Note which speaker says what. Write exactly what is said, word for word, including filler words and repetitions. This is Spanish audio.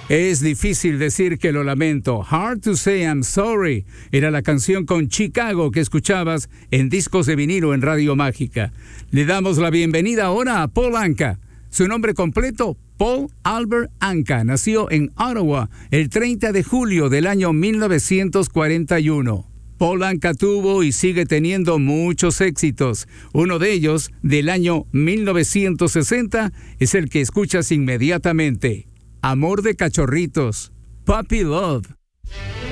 Speaker 1: Es difícil decir que lo lamento. Hard to say I'm sorry. Era la canción con Chicago que escuchabas en discos de vinilo en Radio Mágica. Le damos la bienvenida ahora a Paul Anka. Su nombre completo, Paul Albert Anka. Nació en Ottawa el treinta de julio del año mil novecientos cuarenta y uno. Paul Anka tuvo y sigue teniendo muchos éxitos. Uno de ellos, del año mil novecientos sesenta, es el que escuchas inmediatamente. Amor de cachorritos, Puppy Love.